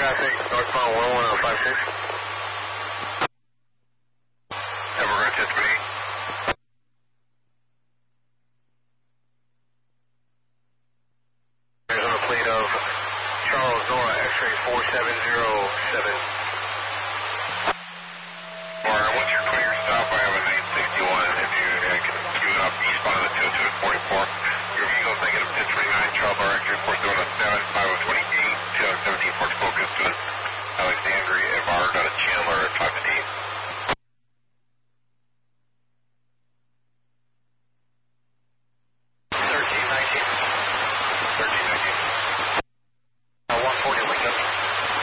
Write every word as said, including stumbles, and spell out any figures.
traffic, northbound one one zero five six. Evergreen Tiffany. There's on a plate of Charles Nora X-ray four seven zero seven.